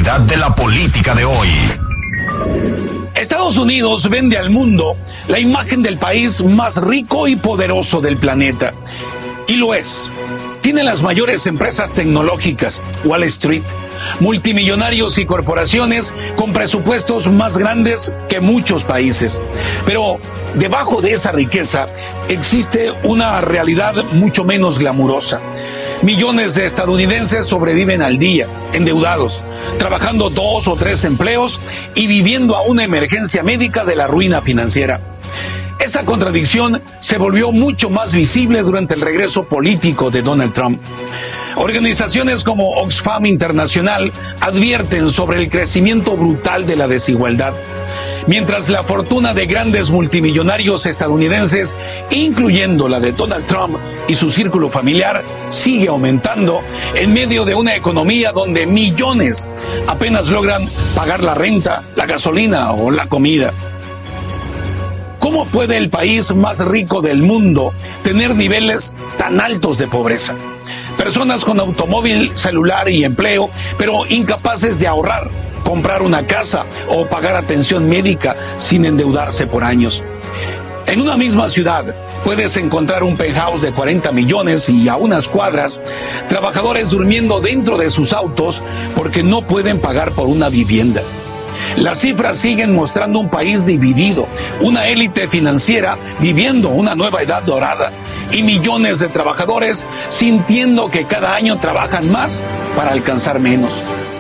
realidad de la política de hoy. Estados Unidos vende al mundo la imagen del país más rico y poderoso del planeta. Y lo es. Tiene las mayores empresas tecnológicas, Wall Street, multimillonarios y corporaciones con presupuestos más grandes que muchos países. Pero debajo de esa riqueza existe una realidad mucho menos glamurosa. Millones de estadounidenses sobreviven al día, endeudados, trabajando 2 o 3 empleos y viviendo a una emergencia médica de la ruina financiera. Esa contradicción se volvió mucho más visible durante el regreso político de Donald Trump. Organizaciones como Oxfam Internacional advierten sobre el crecimiento brutal de la desigualdad. Mientras la fortuna de grandes multimillonarios estadounidenses, incluyendo la de Donald Trump y su círculo familiar, sigue aumentando en medio de una economía donde millones apenas logran pagar la renta, la gasolina o la comida. ¿Cómo puede el país más rico del mundo tener niveles tan altos de pobreza? Personas con automóvil, celular y empleo, pero incapaces de ahorrar, comprar una casa o pagar atención médica sin endeudarse por años. En una misma ciudad puedes encontrar un penthouse de 40 millones y a unas cuadras, trabajadores durmiendo dentro de sus autos porque no pueden pagar por una vivienda. Las cifras siguen mostrando un país dividido, una élite financiera viviendo una nueva edad dorada y millones de trabajadores sintiendo que cada año trabajan más para alcanzar menos.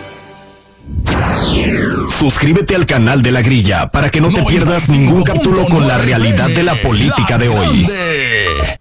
Suscríbete al canal de La Grilla para que no te pierdas ningún capítulo con la realidad de la política de hoy.